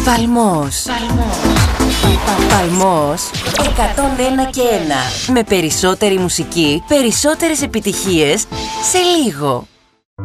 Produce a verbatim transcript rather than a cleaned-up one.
Παλμός. Παλμός εκατόν ένα και ένα. Με περισσότερη μουσική, περισσότερες επιτυχίες σε λίγο.